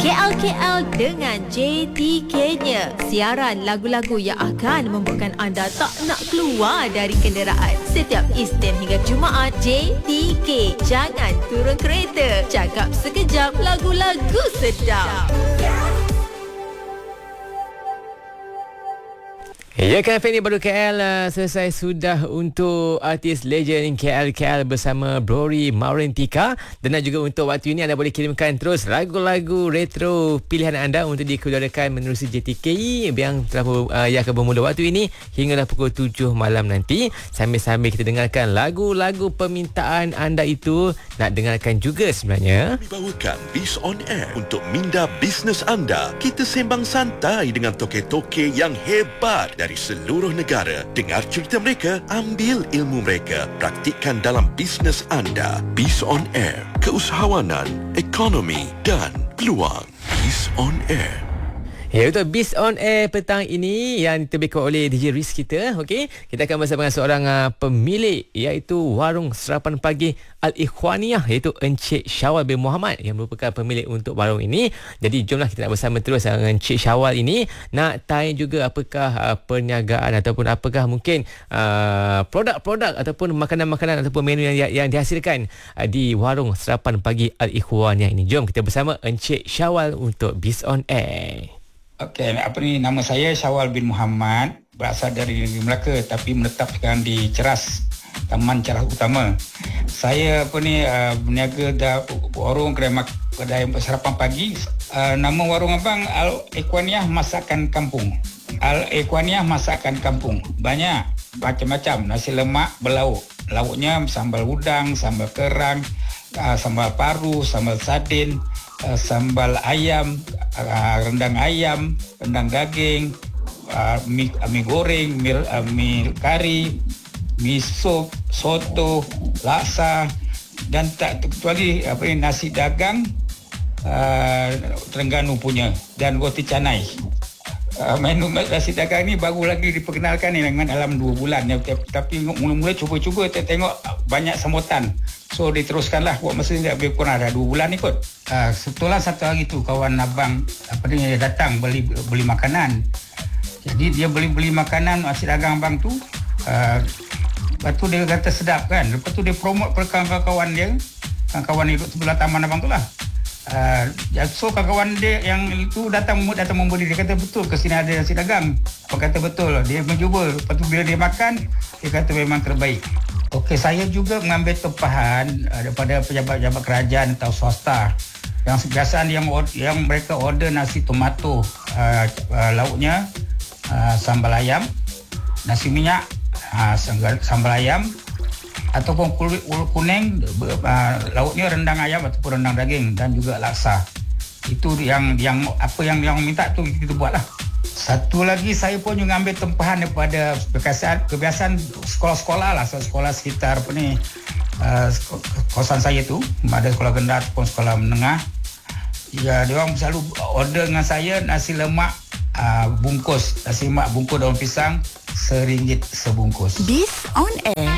KL dengan JTK-nya. Siaran lagu-lagu yang akan membuatkan anda tak nak keluar dari kenderaan. Setiap Isnin hingga Jumaat, JTK. Jangan turun kereta. Cakap sekejap, lagu-lagu sedap. Ya kan, Fanny baru KL selesai sudah untuk artis legend KL bersama Brori Maurentika. Dan juga untuk waktu ini anda boleh kirimkan terus lagu-lagu retro pilihan anda untuk dikeluarkan menerusi JTKI yang telah yang akan bermula waktu ini hinggalah pukul 7 malam nanti. Sambil-sambil kita dengarkan lagu-lagu permintaan anda itu. Nak dengarkan juga sebenarnya. Dibawakan Biz On Air untuk minda bisnes anda. Kita sembang santai dengan toke-toke yang hebat dari seluruh negara. Dengar cerita mereka, ambil ilmu mereka, praktikkan dalam bisnes anda. Biz On Air, keusahawanan, ekonomi dan peluang. Biz On Air. Ya, betul. Biz On Air petang ini yang diterbitkan oleh DJ Riz kita. Okey, kita akan bersama dengan seorang pemilik iaitu warung sarapan pagi Al-Ikhwaniyah, iaitu Encik Syawal bin Muhammad yang merupakan pemilik untuk warung ini. Jadi jomlah kita nak bersama terus dengan Encik Syawal ini, nak tanya juga apakah perniagaan ataupun apakah mungkin produk-produk ataupun makanan-makanan ataupun menu yang dihasilkan di warung sarapan pagi Al-Ikhwaniyah ini. Jom kita bersama Encik Syawal untuk Biz On Air. Okey, nama saya Syawal bin Muhammad, berasal dari negeri Melaka tapi menetap sekarang di Ceras, Taman Ceras Utama. Saya berniaga warung kedai sarapan pagi. Nama warung abang Al-Ikhwaniyah Masakan Kampung. Al-Ikhwaniyah Masakan Kampung. Banyak macam-macam nasi lemak berlauk. Lauknya sambal udang, sambal kerang, sambal paru, sambal sardin, sambal ayam, rendang ayam, rendang daging, mie goreng, mie kari, mie sup, soto, laksa dan tak terkecuali nasi dagang Terengganu punya dan roti canai. Menu nasi dagang ni baru lagi diperkenalkan ni dengan dalam 2 bulan ya, tapi mula-mula cuba-cuba tengok banyak sambutan, so diteruskanlah buat masa ni lebih kurang ada 2 bulan ni kot. Setelah satu hari tu kawan abang datang beli makanan. Jadi dia beli makanan nasi dagang abang tu. Lepas tu dia kata sedap kan. Lepas tu dia promote per kawan-kawan dia, kawan duduk sebelah taman abang tu lah. So kawan dia yang itu datang membeli. Dia kata betul ke sini ada nasi dagang. Apa kata betul. Dia mencuba. Lepas tu bila dia makan, dia kata memang terbaik. Okey, saya juga mengambil tempahan daripada pejabat-pejabat kerajaan atau swasta yang kebiasaan yang mereka order nasi tomato, lauknya sambal ayam, nasi minyak, sambal ayam, ataupun kulit kuning, lauknya rendang ayam ataupun rendang daging dan juga laksa. Itu yang minta tu kita buatlah. Satu lagi saya pun juga ambil tempahan daripada kebiasaan sekolah-sekolah lah, sekolah sekitar kawasan saya tu, ada sekolah rendah ataupun sekolah menengah. Ya, dia orang selalu order dengan saya nasi lemak bungkus, nasi lemak bungkus daun pisang RM1 sebungkus. Biz On Air.